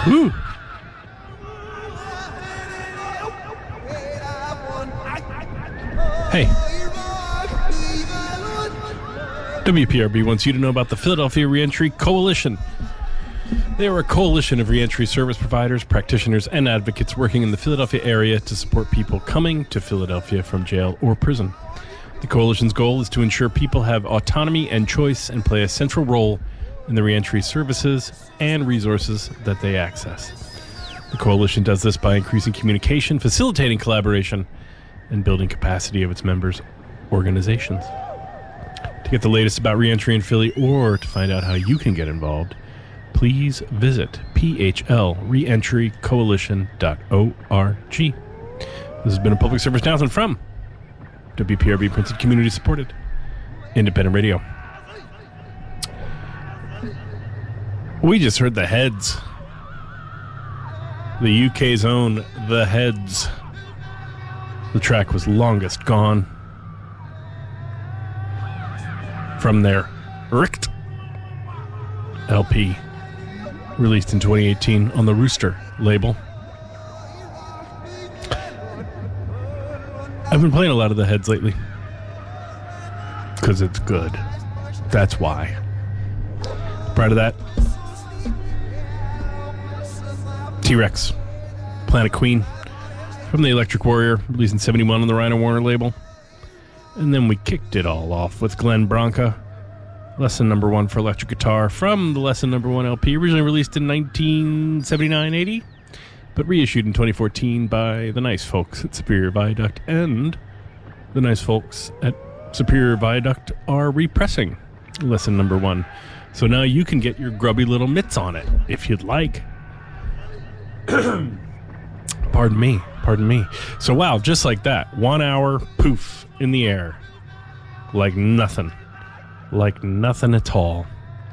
Woo! Hey. WPRB wants you to know about the Philadelphia Reentry Coalition. They are a coalition of reentry service providers, practitioners, and advocates working in the Philadelphia area to support people coming to Philadelphia from jail or prison. The coalition's goal is to ensure people have autonomy and choice and play a central role in the reentry services and resources that they access. The coalition does this by increasing communication, facilitating collaboration, and building capacity of its members' organizations. To get the latest about reentry in Philly or to find out how you can get involved, please visit phlreentrycoalition.org. This has been a public service announcement from WPRB Princeton Community Supported Independent Radio. We just heard The Heads. The UK's own The Heads. The track was Longest Gone. From their Richt LP, released in 2018 on the Rooster label. I've been playing a lot of The Heads lately because it's good. That's why. Prior to that, T-Rex, Planet Queen, from the Electric Warrior, released in 71 on the Rhino Warner label. And then we kicked it all off with Glenn Branca, Lesson Number 1 for electric guitar, from the Lesson Number 1 LP, originally released in 1979-80, but reissued in 2014 by the nice folks at Superior Viaduct, and the nice folks at Superior Viaduct are repressing Lesson Number 1. So now you can get your grubby little mitts on it, if you'd like. Pardon me. So wow, just like that, 1 hour, poof, in the air. Like nothing at all.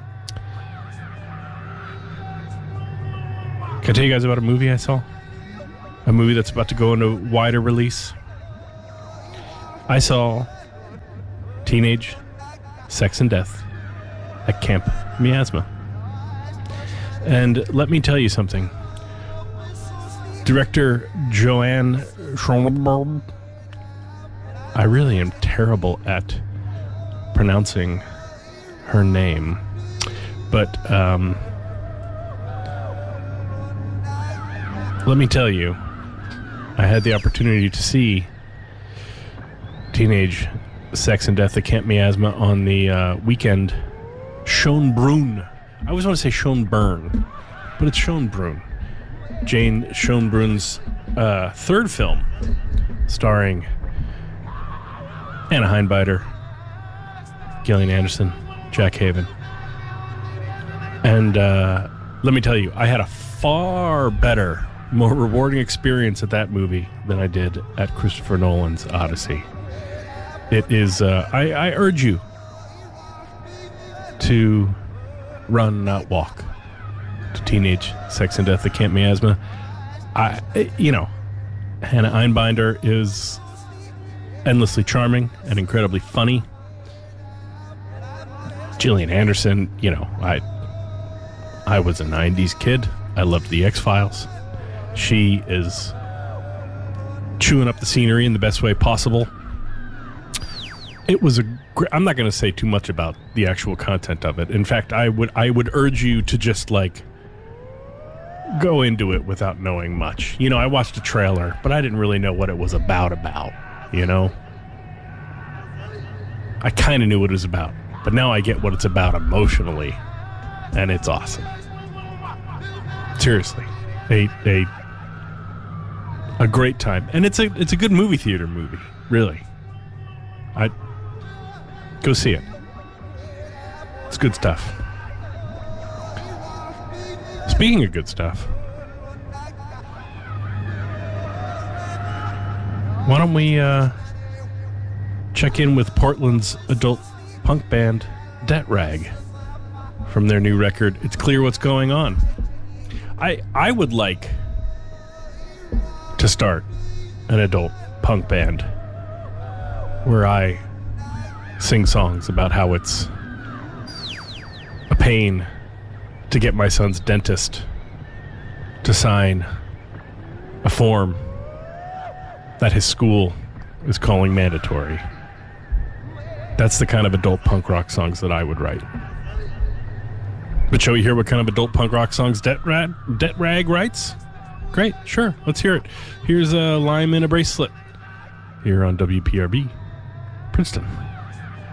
Can I tell you guys about a movie I saw? A movie that's about to go into wider release. I saw Teenage Sex and Death at Camp Miasma. And let me tell you something. Director Joanne Schronberg. I really am terrible at pronouncing her name. But let me tell you, I had the opportunity to see Teenage Sex and Death at Camp Miasma on the weekend. Schönbrunn. I always want to say Schönbrunn, but it's Schönbrunn. Jane Schönbrunn's third film, starring Anna Heinbeider, Gillian Anderson, Jack Haven. And let me tell you, I had a far better, more rewarding experience at that movie than I did at Christopher Nolan's Odyssey. It is, I urge you to run, not walk, to Teenage Sex and Death at Camp Miasma. Hannah Einbinder is endlessly charming and incredibly funny. Gillian Anderson, I was a 90s kid. I loved the X-Files. She is chewing up the scenery in the best way possible. It was I'm not going to say too much about the actual content of it. In fact, I would urge you to just go into it without knowing much. I watched a trailer, but I didn't really know what it was about, I kind of knew what it was about, but now I get what it's about emotionally, and it's awesome. Seriously, a great time, and it's a good movie theater movie, really. Go see it. It's good stuff. Speaking of good stuff, why don't we check in with Portland's adult punk band Debt Rag from their new record, It's Clear What's Going On. I would like to start an adult punk band where I sing songs about how it's a pain to get my son's dentist to sign a form that his school is calling mandatory. That's the kind of adult punk rock songs that I would write. But shall we hear what kind of adult punk rock songs Det Rag writes? Great, sure, let's hear it. Here's a Lime in a Bracelet here on WPRB, Princeton.